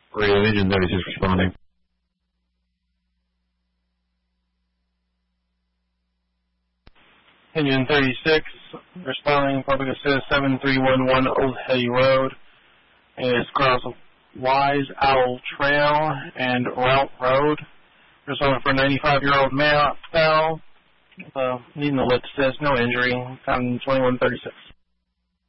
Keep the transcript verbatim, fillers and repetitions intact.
Radio Engine thirty-six responding. Engine thirty-six responding, public assist seven three one one Old Hay Road. It's across Wise Owl Trail and Route Road. Responding for a ninety-five-year-old male, uh, needing a lift assist, no injury, time twenty-one thirty-six.